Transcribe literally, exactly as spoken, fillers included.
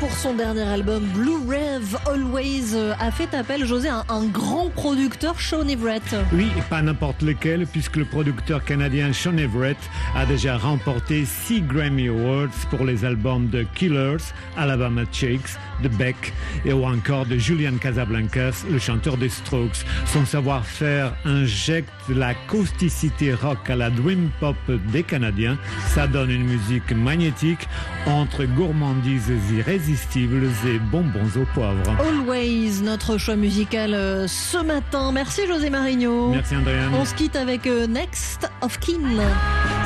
pour son dernier album Blue Rave Always a fait appel, José, à un grand producteur, Sean Everett. Oui, et pas n'importe lequel, puisque le producteur canadien Sean Everett a déjà remporté six Grammy Awards pour les albums de Killers, Alabama Shakes, de Beck et ou encore de Julian Casablancas, le chanteur des Strokes. Son savoir-faire injecte la causticité rock à la dream pop des Canadiens. Ça donne une musique magnétique entre gourmandises irrésistibles et bonbons au poivre. Always, notre choix musical euh, ce matin. Merci José Marigno. Merci Andréane. On se quitte avec euh, Next of Kin.